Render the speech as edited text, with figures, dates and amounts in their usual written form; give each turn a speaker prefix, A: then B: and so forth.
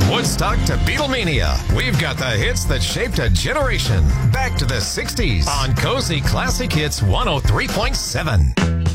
A: Woodstock to Beatlemania, we've got the hits that shaped a generation. Back to the 60s on Cozy Classic Hits 103.7.